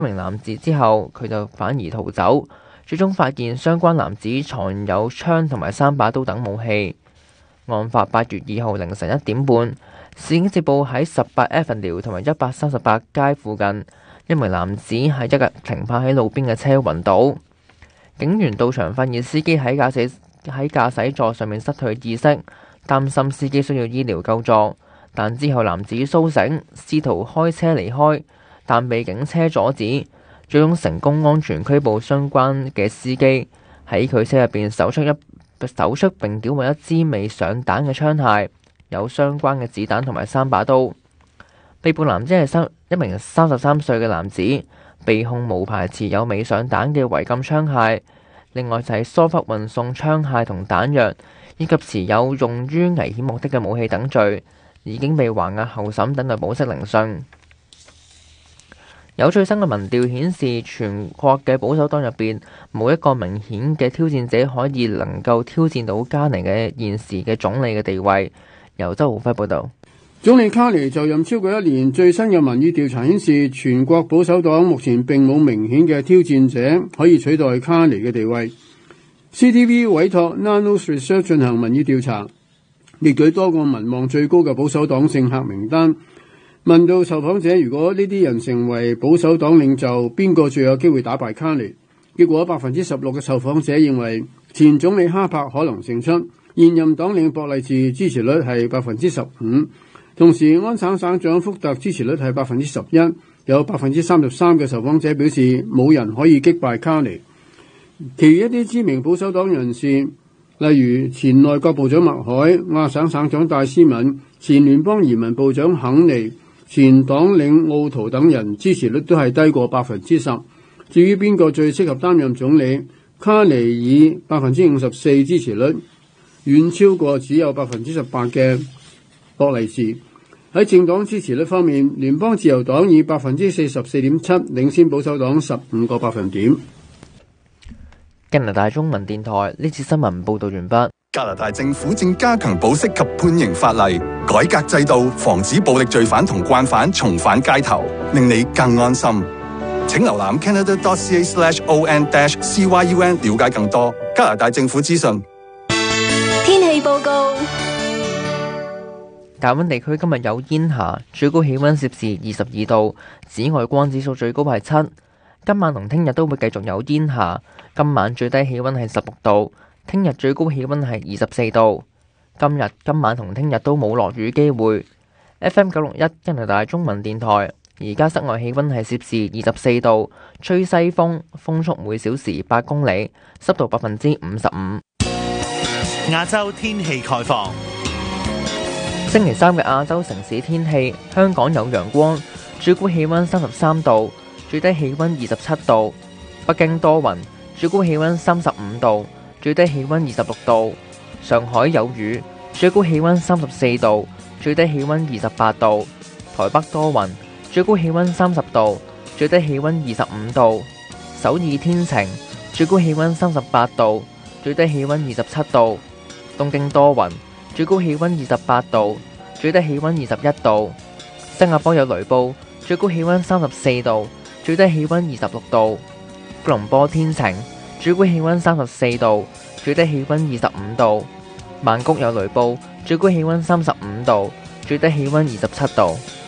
一名男子之後，佢就反而逃走，最終發現相關男子藏有槍同埋3把刀等武器。案發8月2號凌晨1點半，事件接報喺18 Avenue 同埋138街附近，一名男子喺一架停泊喺路邊嘅車暈倒。警員到場發現司機喺駕駛座上面失去意識，擔心司機需要醫療救助，但之後男子甦醒，試圖開車離開，但被警車阻止，最終成功安全拘捕相關嘅司機。喺佢車入邊搜出並繳獲一支未上彈嘅槍械，有相關嘅子彈同埋3把刀。被捕男子係一名33歲嘅男子，被控無牌持有未上彈嘅違禁槍械，另外就係疏忽運送槍械同彈藥，以及持有用於危險目的嘅武器等罪，已經被還押候審，等待保釋聆訊。有最新嘅民調顯示，全國嘅保守黨入邊冇一個明顯嘅挑戰者可以能夠挑戰到卡尼嘅現時嘅總理嘅地位。由周浩輝報導。 總理卡尼就任超過1年，最新嘅民意調查顯示，全國保守黨目前並冇明顯嘅挑戰者可以取代卡尼嘅地位。CTV 委託 Nanos Research 進行民意調查，列舉多個民望最高嘅保守黨政客名單，問到受訪者，如果呢啲人成為保守黨領袖，邊個最有機會打敗卡尼？結果16%嘅受訪者認為前總理哈柏可能勝出，現任黨領博勵治支持率係15%，同時安省省長福特支持率係11%，有33%嘅受訪者表示冇人可以擊敗卡尼。其餘一啲知名保守黨人士，例如前內閣部長麥凱、亞省省長戴斯敏、前聯邦移民部長肯尼、前黨領奧圖等人支持率都係低過10%。至於邊個最適合擔任總理，卡尼以54%支持率，遠超過只有18%嘅博勵治。喺政黨支持率方面，聯邦自由黨以44.7%領先保守黨15個百分點。 加拿大中文電台呢次新聞報導完畢。 加拿大政府正加強保釋及判刑法例，改革制度，防止暴力罪犯同慣犯重返街頭，令你更安心。請瀏覽 canada.ca/on-cyun 了解更多加拿大政府資訊。 天氣報告。 大溫地區今日有煙霞，最高氣溫攝氏22度，紫外光指數最高係7。今晚同聽日都會繼續有煙霞，今晚最低氣溫係16度，聽日最高氣溫係24度。今晚同聽日都冇落雨機會。FM 961加拿大中文電台，而家室外氣溫係攝氏24度，吹西風，風速每小時8公里，濕度55%。 亞洲天氣概況。 星期3嘅亞洲城市天氣，香港有陽光，最高氣溫33度，最低氣溫27度。北京多雲，最高氣溫35度，最低氣溫26度。上海有雨，最高氣溫34度，最低氣溫28度。台北多雲，最高氣溫30度，最低氣溫25度。首爾天晴，最高氣溫38度，最低氣溫27度。東京多雲，最高氣溫28度，最低氣溫21度。新加坡有雷暴，最高氣溫34度，最低氣溫26度。吉隆坡天晴，最高氣溫34度，最低氣溫25度。曼谷有雷暴，最高氣溫35度，最低氣溫27度。